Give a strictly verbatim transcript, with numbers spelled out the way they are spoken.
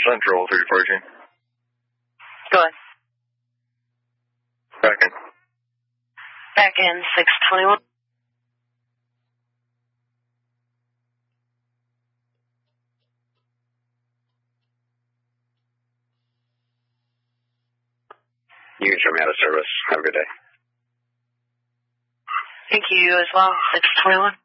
Central, three fourteen. Go ahead. Back in. Back in, six twenty-one. You can turn me out of service. Have a good day. Thank you as well, six twenty-one.